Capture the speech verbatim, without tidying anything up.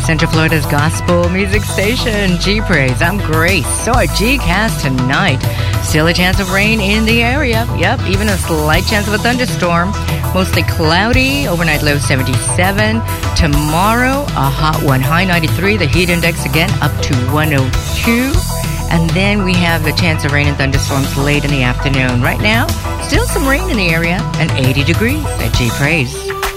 Central Florida's gospel music station, G Praise. I'm Grace. So our G-Cast tonight. Still a chance of rain in the area. Yep, even a slight chance of a thunderstorm. Mostly cloudy. Overnight low seventy-seven. Tomorrow, a hot one. High ninety-three. The heat index again up to one oh two. And then we have the chance of rain and thunderstorms late in the afternoon. Right now, still some rain in the area and eighty degrees at G Praise.